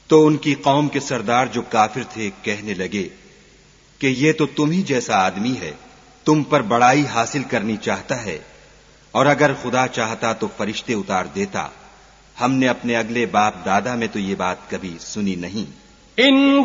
तो उनकी कौम के सरदार जो काफिर थे कहने लगे कि ये तो तुम ही जैसा आदमी है, तुम पर बड़ाई हासिल करनी चाहता है, और अगर खुदा चाहता तो फरिश्ते उतार देता। हमने अपने अगले बाप दादा में तो ये बात कभी सुनी नहीं।